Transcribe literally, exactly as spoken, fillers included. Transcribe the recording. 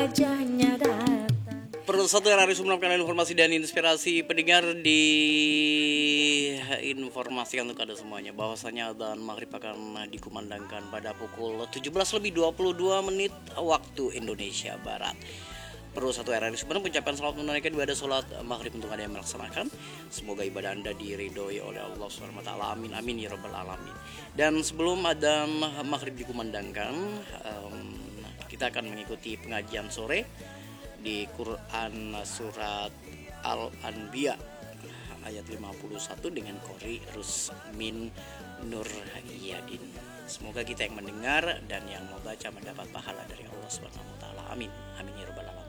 wajahnya datang. Perlu satu R R I Sumeneb mengenai informasi dan inspirasi pendengar, di informasikan untuk Anda semuanya bahwasanya adzan maghrib akan dikumandangkan pada pukul tujuh belas lebih dua puluh dua menit waktu Indonesia Barat. Perlu satu R R I Sumeneb mengucapkan selamat menunaikan ibadah sholat maghrib untuk Anda yang melaksanakan. Semoga ibadah Anda diridhoi oleh Allah subhanahu wa taala. Amin amin ya rabbal alamin. Dan sebelum adzan maghrib dikumandangkan, um, kita akan mengikuti pengajian sore di Quran surat Al-Anbiya ayat lima puluh satu dengan Qori Rusmin Nur Yadin. Semoga kita yang mendengar dan yang membaca mendapat pahala dari Allah subhanahu wa taala. Amin. Amin ya rabbal alamin.